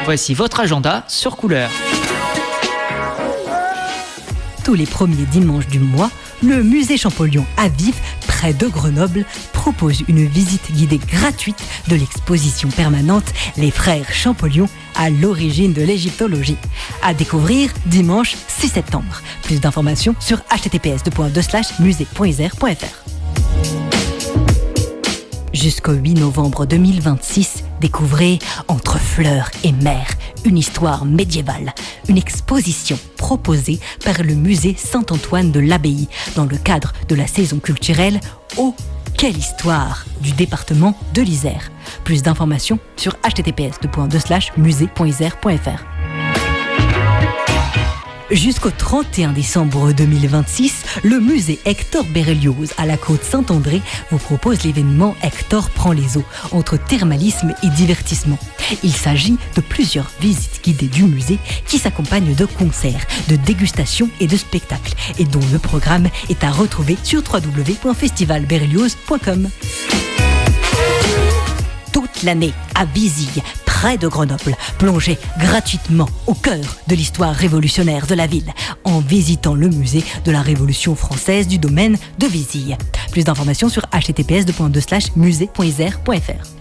Voici votre agenda sur Couleur. Tous les premiers dimanches du mois, le musée Champollion à Vif, près de Grenoble, propose une visite guidée gratuite de l'exposition permanente Les Frères Champollion à l'origine de l'égyptologie. À découvrir dimanche 6 septembre. Plus d'informations sur https://musée.isère.fr. Jusqu'au 8 novembre 2026, découvrez Entre fleurs et mer, une histoire médiévale. Une exposition proposée par le musée Saint-Antoine de l'Abbaye dans le cadre de la saison culturelle Oh, quelle histoire du département de l'Isère. Plus d'informations sur https://musée.isère.fr. Jusqu'au 31 décembre 2026, le musée Hector Berlioz à la côte Saint-André vous propose l'événement Hector prend les eaux, entre thermalisme et divertissement. Il s'agit de plusieurs visites guidées du musée qui s'accompagnent de concerts, de dégustations et de spectacles, et dont le programme est à retrouver sur www.festivalberlioz.com. Toute l'année à Vizille, près de Grenoble, plongez gratuitement au cœur de l'histoire révolutionnaire de la ville en visitant le musée de la Révolution française du domaine de Vizille. Plus d'informations sur https://musée.isère.fr.